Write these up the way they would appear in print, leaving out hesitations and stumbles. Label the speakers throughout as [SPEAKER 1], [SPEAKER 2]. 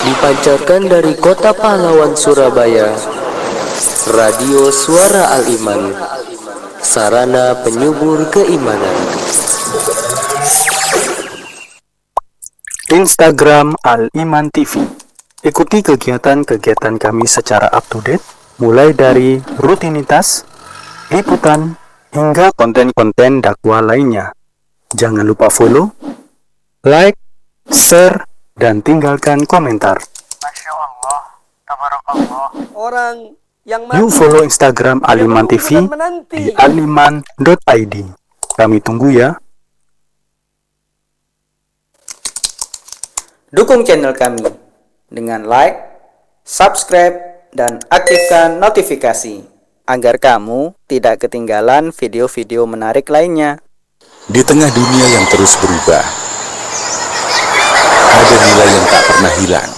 [SPEAKER 1] Dipancarkan dari kota pahlawan Surabaya, Radio Suara Al-Iman, sarana penyubur keimanan.
[SPEAKER 2] Instagram Al-Iman TV. Ikuti kegiatan-kegiatan kami secara up to date, mulai dari rutinitas, liputan, hingga konten-konten dakwah lainnya. Jangan lupa follow, like, share, dan tinggalkan komentar.
[SPEAKER 3] Masya Allah, tabarakallah. Orang yang
[SPEAKER 2] Yuk follow Instagram Al-Iman TV di aliman.id. Kami tunggu ya.
[SPEAKER 4] Dukung channel kami dengan like, subscribe, dan aktifkan notifikasi agar kamu tidak ketinggalan video-video menarik lainnya.
[SPEAKER 5] Di tengah dunia yang terus berubah, ada nilai yang tak pernah hilang.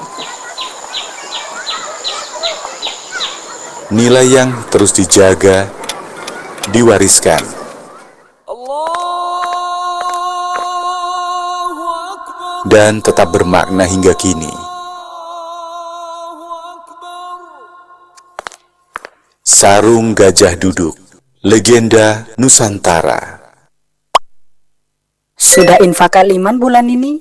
[SPEAKER 5] Nilai yang terus dijaga, diwariskan. Dan tetap bermakna hingga kini. Sarung Gajah Duduk, legenda Nusantara.
[SPEAKER 6] Sudah infak Al-Iman bulan ini?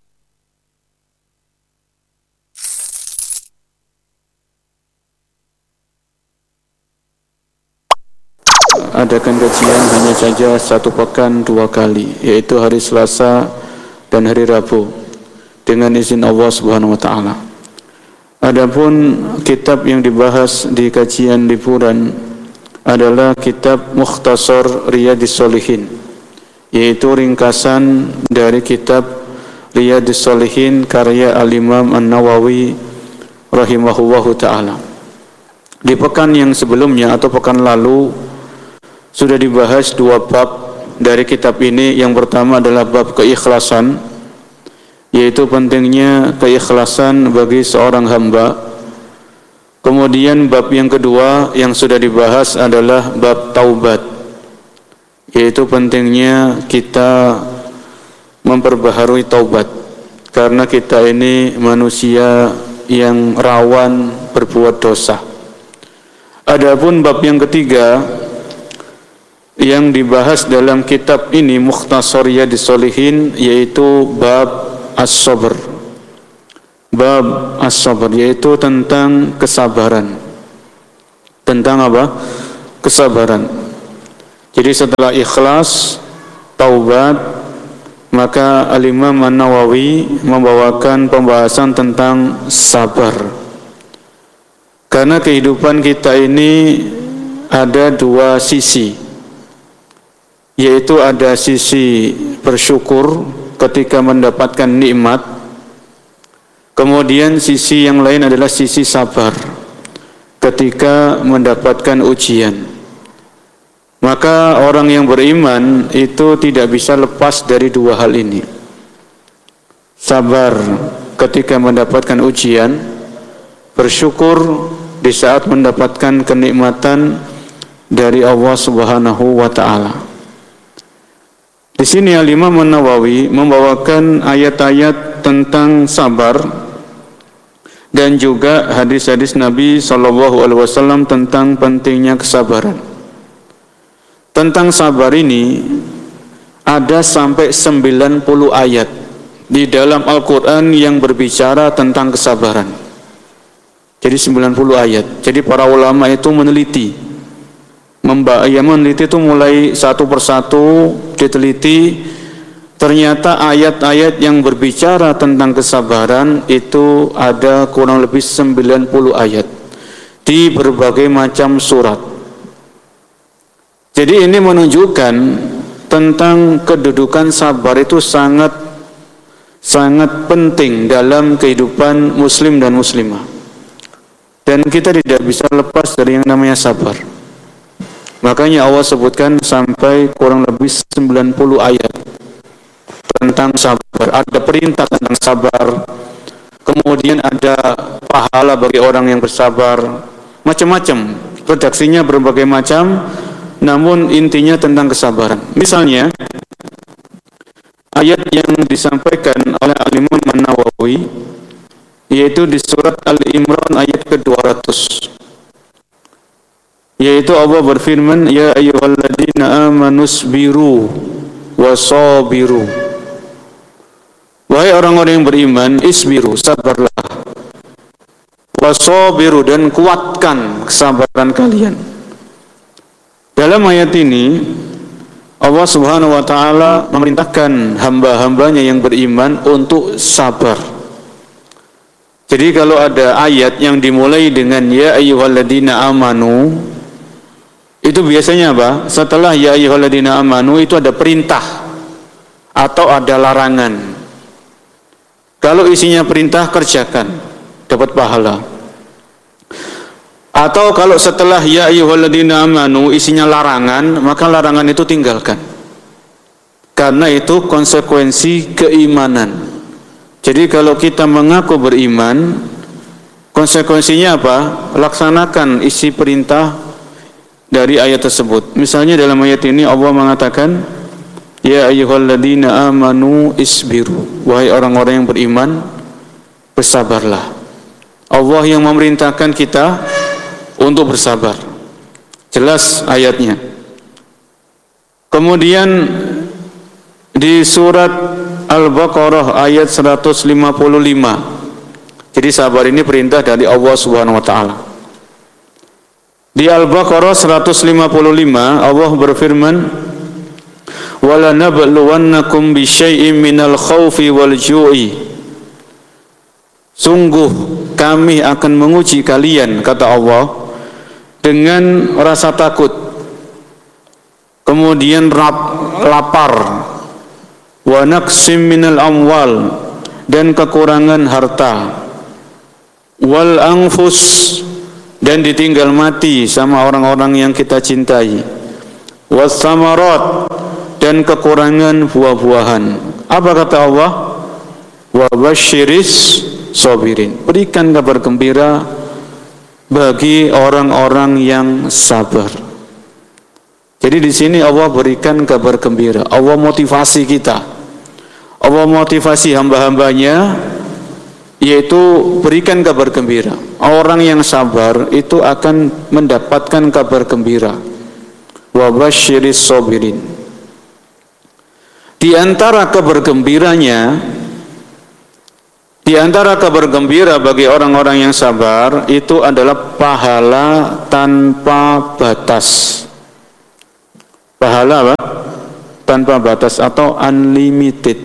[SPEAKER 7] Adakan kajian hanya saja 1 pekan 2 kali, yaitu hari Selasa dan hari Rabu, dengan izin Allah Subhanahu wa taala. Adapun kitab yang dibahas di kajian liburan adalah kitab Mukhtasar Riyadhis Shalihin, yaitu ringkasan dari kitab Riyadhis Shalihin karya Al-Imam An-Nawawi rahimahullahu taala. Di pekan yang sebelumnya atau pekan lalu sudah dibahas 2 bab dari kitab ini. Yang pertama adalah bab keikhlasan, yaitu pentingnya keikhlasan bagi seorang hamba. Kemudian bab yang kedua yang sudah dibahas adalah bab taubat, yaitu pentingnya kita memperbaharui taubat, karena kita ini manusia yang rawan berbuat dosa. Adapun bab yang ketiga yang dibahas dalam kitab ini Mukhtasar Riyadhis Shalihin, yaitu bab as-sabr. Bab as-sabr yaitu tentang kesabaran. Tentang apa? Kesabaran. Jadi setelah ikhlas, taubat, maka Al-Imam An-Nawawi membawakan pembahasan tentang sabar. Karena kehidupan kita ini ada 2 sisi, yaitu ada sisi bersyukur ketika mendapatkan nikmat, kemudian sisi yang lain adalah sisi sabar ketika mendapatkan ujian. Maka orang yang beriman itu tidak bisa lepas dari 2 hal ini. Sabar ketika mendapatkan ujian, bersyukur di saat mendapatkan kenikmatan dari Allah Subhanahu wa taala. Di sini Al-Imam An-Nawawi membawakan ayat-ayat tentang sabar dan juga hadis-hadis Nabi SAW tentang pentingnya kesabaran. Tentang sabar ini ada sampai 90 ayat di dalam Al-Quran yang berbicara tentang kesabaran. Jadi 90 ayat. Jadi para ulama itu meneliti. Meneliti itu mulai satu persatu diteliti. Ternyata ayat-ayat yang berbicara tentang kesabaran itu ada kurang lebih 90 ayat di berbagai macam surat. Jadi ini menunjukkan tentang kedudukan sabar itu sangat penting dalam kehidupan muslim dan muslimah. Dan kita tidak bisa lepas dari yang namanya sabar. Makanya Allah sebutkan sampai kurang lebih 90 ayat tentang sabar. Ada perintah tentang sabar, kemudian ada pahala bagi orang yang bersabar, macam-macam. Redaksinya berbagai macam, namun intinya tentang kesabaran. Misalnya ayat yang disampaikan oleh Al-Imam An-Nawawi yaitu di surat Al-Imran ayat ke-200. Yaitu Allah berfirman, ya ayyuhalladzina amanu sabiru wasabiru. Wahai orang-orang yang beriman, isbiru, sabarlah. Wasabiru, dan kuatkan kesabaran kalian. Dalam ayat ini Allah Subhanahu wa taala memerintahkan hamba-hambanya yang beriman untuk sabar. Jadi kalau ada ayat yang dimulai dengan ya ayyuhalladzina amanu, itu biasanya apa? Setelah ya ayyuhalladzina amanu itu ada perintah atau ada larangan. Kalau isinya perintah, kerjakan, dapat pahala. Atau kalau setelah ya ayyuhalladzina amanu isinya larangan, maka larangan itu tinggalkan. Karena itu konsekuensi keimanan. Jadi kalau kita mengaku beriman, konsekuensinya apa? Laksanakan isi perintah dari ayat tersebut. Misalnya dalam ayat ini Allah mengatakan, ya ayyuhalladzina amanu isbiru. Wahai orang-orang yang beriman, bersabarlah. Allah yang memerintahkan kita untuk bersabar. Jelas ayatnya. Kemudian di surat Al-Baqarah ayat 155. Jadi sabar ini perintah dari Allah Subhanahu wa taala. Di Al-Baqarah 155 Allah berfirman, wala nabluwannakum bisyai'im minal khaufi wal ju'i. Sungguh kami akan menguji kalian, kata Allah, dengan rasa takut, kemudian lapar, wa naqsim minal amwal, dan kekurangan harta, wal anfus, dan ditinggal mati sama orang-orang yang kita cintai, was samarat, dan kekurangan buah-buahan. Apa kata Allah? Wa basyiris sabirin. Berikan kabar gembira bagi orang-orang yang sabar. Jadi di sini Allah berikan kabar gembira. Allah motivasi kita. Allah motivasi hamba-hambanya, yaitu berikan kabar gembira. Orang yang sabar itu akan mendapatkan kabar gembira. Wa basyiris sabirin. Di antara kabar gembiranya, di antara kabar gembira bagi orang-orang yang sabar itu adalah pahala tanpa batas. Pahala apa? Tanpa batas atau unlimited.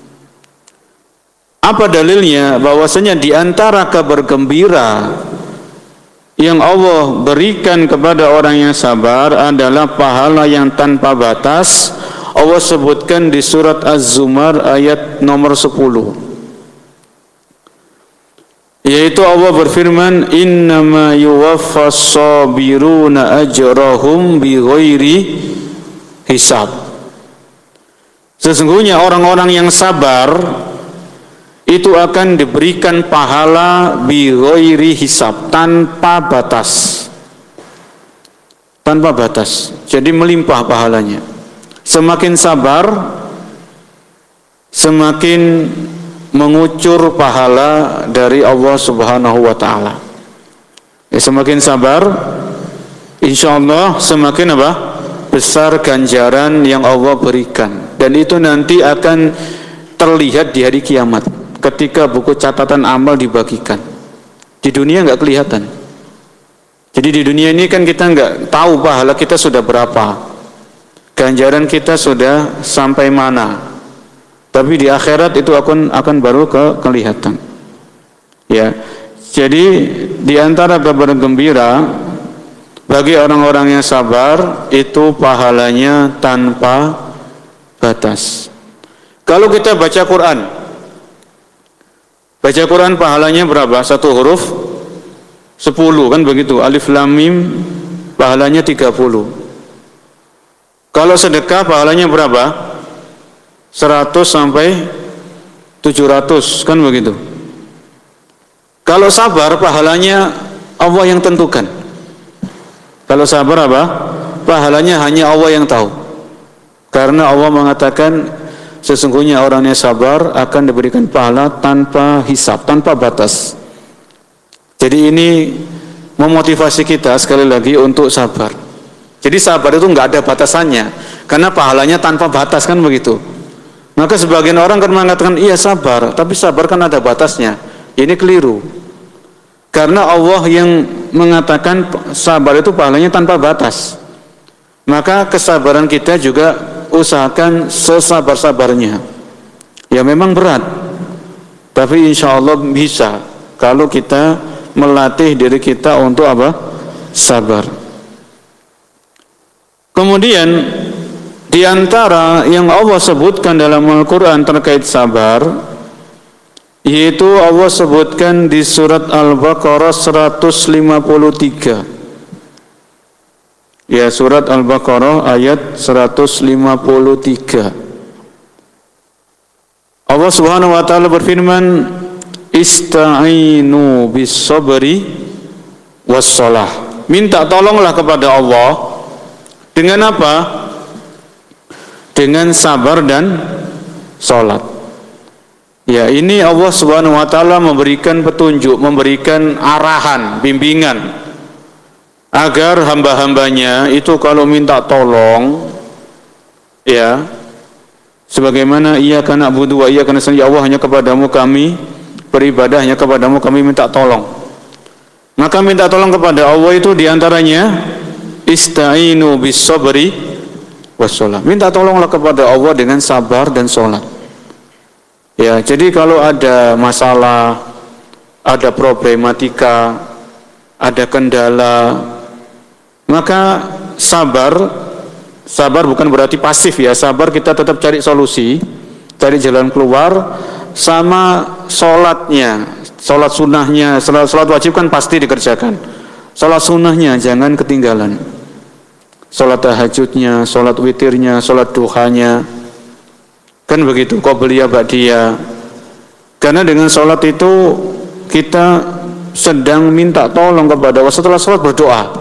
[SPEAKER 7] Apa dalilnya? Bahwasanya di antara kabar gembira yang Allah berikan kepada orang yang sabar adalah pahala yang tanpa batas. Allah sebutkan di surat Az-Zumar ayat nomor 10. Yaitu Allah berfirman, innama yuwaffas sabiruna ajrahum bighairi hisab. Sesungguhnya orang-orang yang sabar itu akan diberikan pahala bighairi hisab, tanpa batas. Tanpa batas. Jadi melimpah pahalanya. Semakin sabar, semakin mengucur pahala dari Allah Subhanahu wa taala. Semakin sabar, insyaallah semakin apa? Besar ganjaran yang Allah berikan. Dan itu nanti akan terlihat di hari kiamat ketika buku catatan amal dibagikan. Di dunia enggak kelihatan. Jadi di dunia ini kan kita enggak tahu pahala kita sudah berapa. Ganjaran kita sudah sampai mana. Tapi di akhirat itu akan baru kelihatan. Ya. Jadi di antara kabar gembira bagi orang-orang yang sabar itu pahalanya tanpa batas. Kalau kita baca Quran pahalanya berapa? Satu huruf 10 kan begitu. Alif lam mim pahalanya 30. Kalau sedekah pahalanya berapa? 100 sampai 700 kan begitu. Kalau sabar pahalanya Allah yang tentukan. Kalau sabar apa? Pahalanya hanya Allah yang tahu. Karena Allah mengatakan sesungguhnya orang yang sabar akan diberikan pahala tanpa hisab, tanpa batas. Jadi ini memotivasi kita sekali lagi untuk sabar. Jadi sabar itu nggak ada batasannya, karena pahalanya tanpa batas, kan begitu. Maka sebagian orang kan mengatakan iya sabar, tapi sabar kan ada batasnya. Ini keliru. Karena Allah yang mengatakan sabar itu pahalanya tanpa batas. Maka kesabaran kita juga usahakan sesabar-sabarnya. Ya memang berat, tapi insya Allah bisa kalau kita melatih diri kita untuk apa? Sabar. Kemudian di antara yang Allah sebutkan dalam Al-Quran terkait sabar, yaitu Allah sebutkan di surat Al-Baqarah 153. Ya, surat Al-Baqarah ayat 153. Allah Subhanahu wa taala berfirman, "Ista'inu bis-sabri was-shalah." Minta tolonglah kepada Allah dengan apa? Dengan sabar dan salat. Ya, ini Allah Subhanahu wa taala memberikan petunjuk, memberikan arahan, bimbingan agar hamba-hambanya itu kalau minta tolong, ya, sebagaimana iyyaka na'budu wa iyyaka nasta'in, ya Allah, hanya kepadamu kami beribadah, hanya kepadamu kami minta tolong. Maka minta tolong kepada Allah itu diantaranya ista'inu bis-sabri was-shalah. Minta tolonglah kepada Allah dengan sabar dan sholat. Ya, jadi kalau ada masalah, ada problematika, ada kendala, maka sabar bukan berarti pasif ya. Sabar kita tetap cari solusi, cari jalan keluar, sama sholatnya, sholat sunnahnya, sholat wajib kan pasti dikerjakan. Sholat sunnahnya jangan ketinggalan. Sholat tahajudnya, sholat witirnya, sholat duhanya, kan begitu, qobliyah ba'diyah. Karena dengan sholat itu kita sedang minta tolong kepada Allah. Setelah sholat berdoa,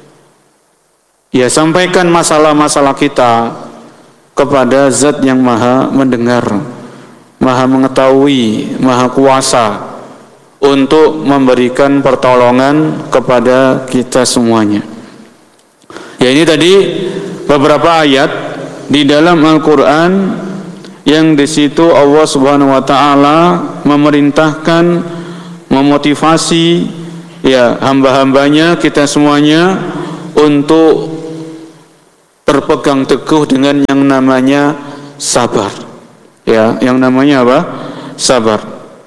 [SPEAKER 7] ya, sampaikan masalah-masalah kita kepada Zat yang maha mendengar, maha mengetahui, maha kuasa untuk memberikan pertolongan kepada kita semuanya. Ya, ini tadi beberapa ayat di dalam Al-Quran yang di situ Allah Subhanahu wa taala memerintahkan, memotivasi ya hamba-hambanya, kita semuanya untuk berpegang teguh dengan yang namanya sabar. Ya, yang namanya apa? Sabar.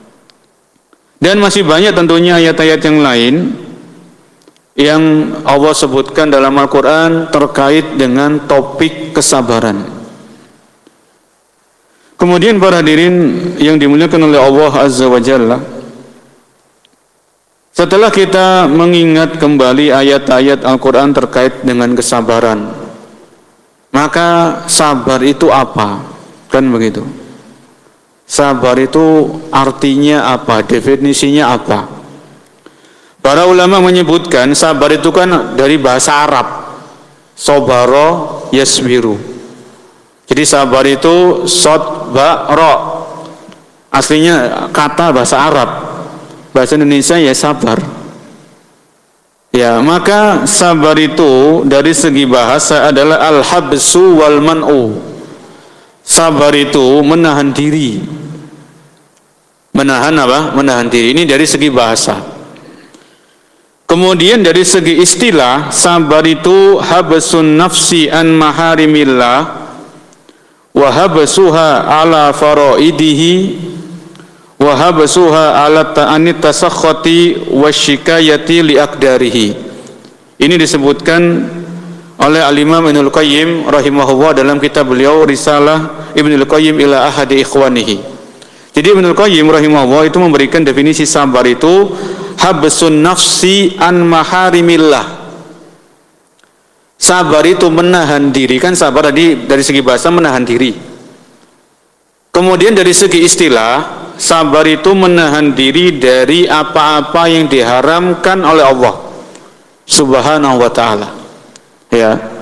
[SPEAKER 7] Dan masih banyak tentunya ayat-ayat yang lain yang Allah sebutkan dalam Al-Quran terkait dengan topik kesabaran. Kemudian para hadirin yang dimuliakan oleh Allah Azza wa Jalla, setelah kita mengingat kembali ayat-ayat Al-Quran terkait dengan kesabaran, maka sabar itu apa? Kan begitu. Sabar itu artinya apa? Definisinya apa? Para ulama menyebutkan sabar itu kan dari bahasa Arab, sobaro yasbiru. Jadi sabar itu sod ba ro, aslinya kata bahasa Arab, bahasa Indonesia ya sabar. Ya, maka sabar itu dari segi bahasa adalah al-habsu wal man'u. Sabar itu menahan diri. Menahan apa? Menahan diri. Ini dari segi bahasa. Kemudian dari segi istilah, sabar itu habsun nafsi an maharimillah wa habsuha ala faraidihi wa habsuha ala ta'anit tasakhati wasyikayati li aqdarihi. Ini disebutkan oleh Al-Imam Ibnul Qayyim rahimahullah dalam kitab beliau Risalah Ibnul Qayyim ila ahadi ikhwanihi. Jadi Ibnul Qayyim rahimahullah itu memberikan definisi sabar itu habsun nafsi an maharimillah. Sabar itu menahan diri, kan sabar tadi dari segi bahasa menahan diri. Kemudian dari segi istilah, sabar itu menahan diri dari apa-apa yang diharamkan oleh Allah Subhanahu wa taala. Ya.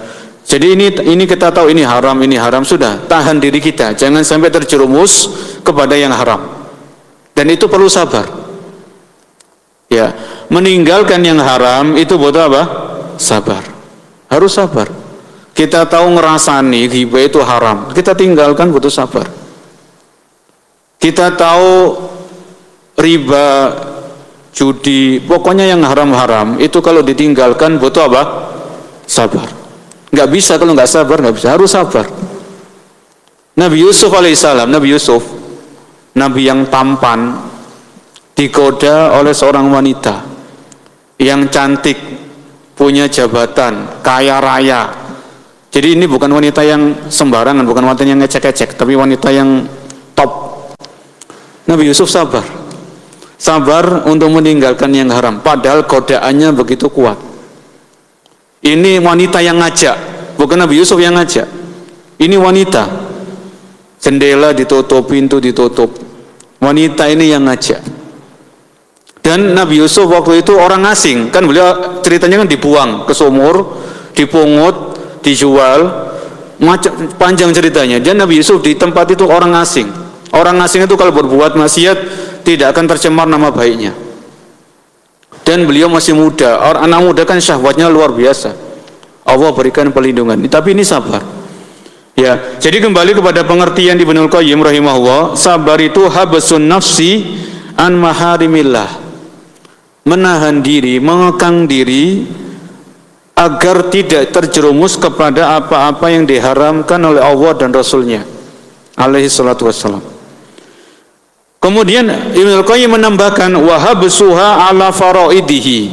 [SPEAKER 7] Jadi ini kita tahu ini haram, sudah, tahan diri kita, jangan sampai terjerumus kepada yang haram. Dan itu perlu sabar. Ya, meninggalkan yang haram itu butuh apa? Sabar. Harus sabar. Kita tahu ngerasani ghibah itu haram, kita tinggalkan butuh sabar. Kita tahu riba, judi, pokoknya yang haram-haram itu kalau ditinggalkan butuh apa? Sabar. Nggak bisa kalau nggak sabar, nggak bisa, harus sabar. Nabi Yusuf alaihissalam, Nabi yang tampan, digoda oleh seorang wanita yang cantik, punya jabatan, kaya raya. Jadi ini bukan wanita yang sembarangan, bukan wanita yang ngecek-ngecek, tapi wanita yang top. Nabi Yusuf sabar untuk meninggalkan yang haram, padahal godaannya begitu kuat. Ini wanita yang ngajak, bukan Nabi Yusuf yang ngajak. Ini wanita, jendela ditutup, pintu ditutup. Wanita ini yang ngajak. Dan Nabi Yusuf waktu itu orang asing, kan beliau ceritanya kan dibuang ke sumur, dipungut, dijual, panjang ceritanya. Dan Nabi Yusuf di tempat itu orang asing. Orang asing itu kalau berbuat maksiat tidak akan tercemar nama baiknya. Dan beliau masih muda. Anak muda kan syahwatnya luar biasa. Allah berikan perlindungan. Tapi ini sabar. Ya, jadi kembali kepada pengertian Ibnul Qayyim rahimahullah, sabar itu habsun nafsi an maharimillah. Menahan diri, mengekang diri agar tidak terjerumus kepada apa-apa yang diharamkan oleh Allah dan Rasulnya alaihi salatu wassalam. Kemudian Ibnul Qayyim menambahkan wahabsuha ala faraidihi.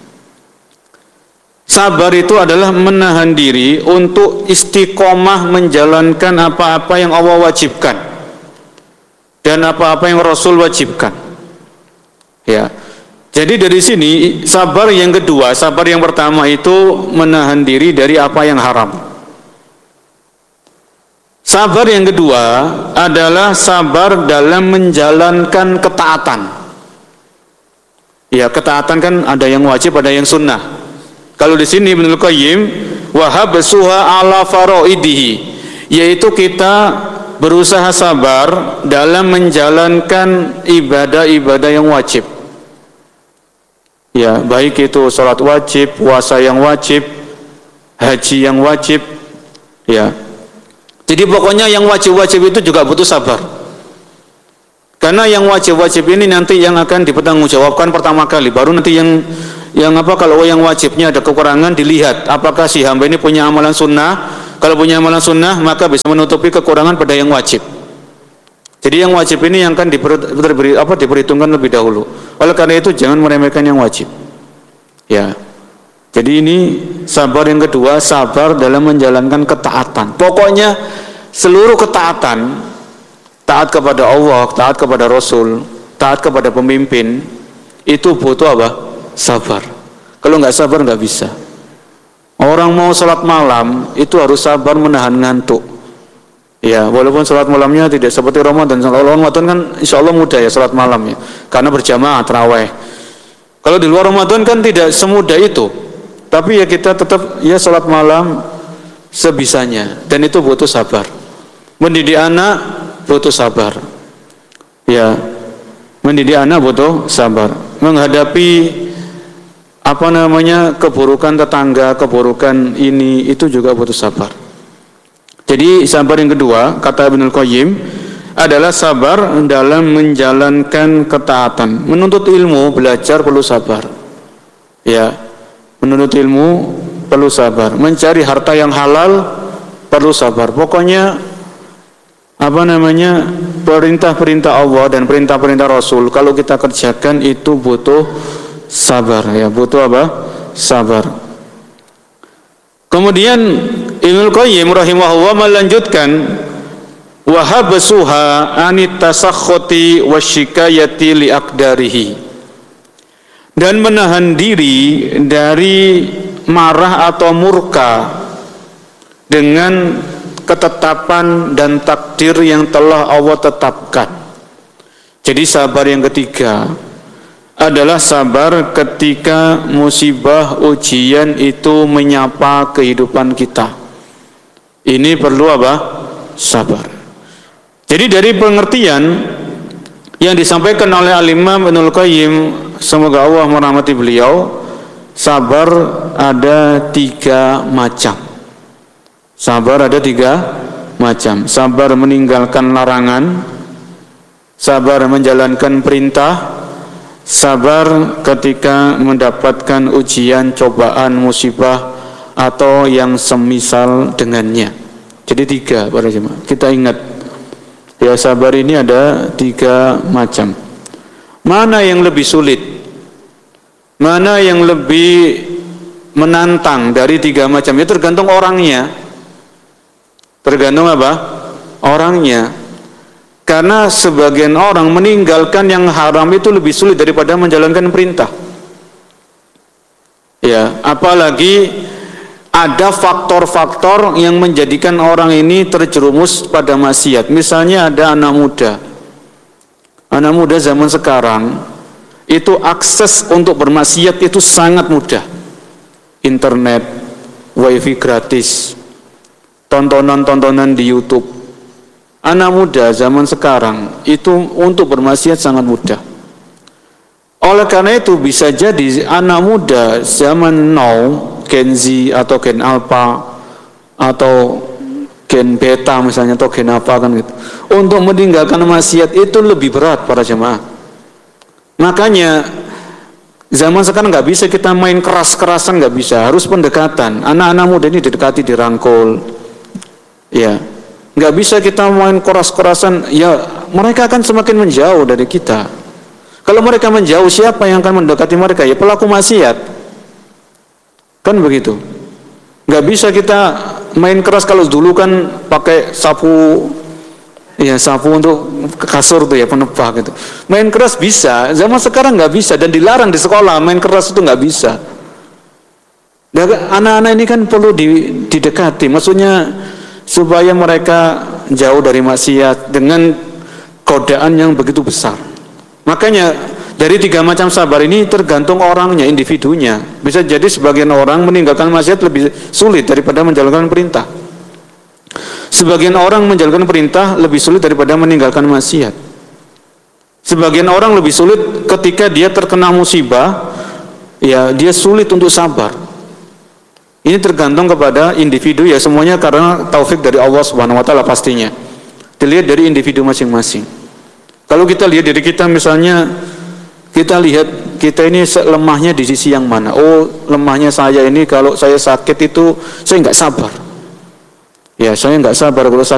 [SPEAKER 7] Sabar itu adalah menahan diri untuk istiqomah menjalankan apa-apa yang Allah wajibkan dan apa-apa yang Rasul wajibkan. Ya. Jadi dari sini sabar yang kedua, sabar yang pertama itu menahan diri dari apa yang haram. Sabar yang kedua adalah sabar dalam menjalankan ketaatan. Ya, ketaatan kan ada yang wajib, ada yang sunnah. Kalau di sini Ibnul Qayyim wahabsuha ala faraidihi, yaitu kita berusaha sabar dalam menjalankan ibadah-ibadah yang wajib. Ya, baik itu salat wajib, puasa yang wajib, haji yang wajib. Ya. Jadi pokoknya yang wajib-wajib itu juga butuh sabar. Karena yang wajib-wajib ini nanti yang akan dipertanggungjawabkan pertama kali. Baru nanti yang kalau yang wajibnya ada kekurangan dilihat apakah si hamba ini punya amalan sunnah. Kalau punya amalan sunnah maka bisa menutupi kekurangan pada yang wajib. Jadi yang wajib ini yang akan diperhitungkan lebih dahulu. Oleh karena itu jangan meremehkan yang wajib. Ya. Jadi ini sabar yang kedua, sabar dalam menjalankan ketaatan. Pokoknya seluruh ketaatan, taat kepada Allah, taat kepada Rasul, taat kepada pemimpin, itu butuh apa? Sabar. Kalau nggak sabar nggak bisa. Orang mau sholat malam itu harus sabar menahan ngantuk. Ya, walaupun sholat malamnya tidak seperti Ramadan. Sholat Ramadan kan insya Allah mudah ya sholat malam ya, karena berjamaah tarawih. Kalau di luar Ramadan kan tidak semudah itu. Tapi ya kita tetap ya sholat malam sebisanya, dan itu butuh sabar. Mendidik anak butuh sabar. Ya, mendidik anak butuh sabar. Menghadapi keburukan tetangga, keburukan ini itu juga butuh sabar. Jadi sabar yang kedua kata Ibnul Qayyim adalah sabar dalam menjalankan ketaatan. Menuntut ilmu, belajar perlu sabar. Ya. Menuntut ilmu perlu sabar, mencari harta yang halal perlu sabar. Pokoknya perintah-perintah Allah dan perintah-perintah Rasul kalau kita kerjakan itu butuh sabar ya, butuh apa? Sabar. Kemudian Ibnul Qayyim rahimahullah melanjutkan wahabsuha anit tasakhuti wasyikayati li aqdarihi, dan menahan diri dari marah atau murka dengan ketetapan dan takdir yang telah Allah tetapkan. Jadi sabar yang ketiga adalah sabar ketika musibah ujian itu menyapa kehidupan kita. Ini perlu apa? Sabar. Jadi dari pengertian yang disampaikan oleh Al-Imam Ibnul Qayyim, semoga Allah merahmati beliau, sabar ada 3 macam. Sabar ada 3 macam. Sabar meninggalkan larangan, sabar menjalankan perintah, sabar ketika mendapatkan ujian, cobaan, musibah atau yang semisal dengannya. Jadi 3 para jemaah. Kita ingat ya, sabar ini ada 3 macam. Mana yang lebih sulit? Mana yang lebih menantang dari 3 macam? Itu tergantung orangnya. Tergantung apa? Orangnya. Karena sebagian orang meninggalkan yang haram itu lebih sulit daripada menjalankan perintah. Ya, apalagi ada faktor-faktor yang menjadikan orang ini terjerumus pada maksiat. Misalnya ada anak muda. Anak muda zaman sekarang itu akses untuk bermaksiat itu sangat mudah. Internet, wifi gratis, tontonan-tontonan di YouTube. Anak muda zaman sekarang itu untuk bermaksiat sangat mudah. Oleh karena itu bisa jadi anak muda zaman now, Gen Z atau Gen Alpha atau Gen Beta misalnya atau Gen apa kan gitu, untuk meninggalkan maksiat itu lebih berat para jemaah. Makanya zaman sekarang nggak bisa kita main keras-kerasan, nggak bisa, harus pendekatan. Anak-anak muda ini didekati, dirangkul, ya. Nggak bisa kita main keras-kerasan, ya mereka akan semakin menjauh dari kita. Kalau mereka menjauh, siapa yang akan mendekati mereka? Ya pelaku maksiat. Kan begitu. Nggak bisa kita main keras. Kalau dulu kan pakai sapu, ya sapu untuk kasur tuh ya, penebah gitu. Main keras bisa, zaman sekarang nggak bisa dan dilarang di sekolah main keras itu nggak bisa. Dan anak-anak ini kan perlu didekati, maksudnya supaya mereka jauh dari maksiat dengan godaan yang begitu besar. Makanya dari 3 macam sabar ini tergantung orangnya, individunya. Bisa jadi sebagian orang meninggalkan maksiat lebih sulit daripada menjalankan perintah. Sebagian orang menjalankan perintah lebih sulit daripada meninggalkan maksiat. Sebagian orang lebih sulit ketika dia terkena musibah, ya dia sulit untuk sabar. Ini tergantung kepada individu ya, semuanya karena taufik dari Allah Subhanahu wa taala pastinya. Dilihat dari individu masing-masing. Kalau kita lihat diri kita misalnya, kita lihat kita ini lemahnya di sisi yang mana. Oh, lemahnya saya ini kalau saya sakit itu saya nggak sabar. Ya, saya nggak sabar kalau sakit.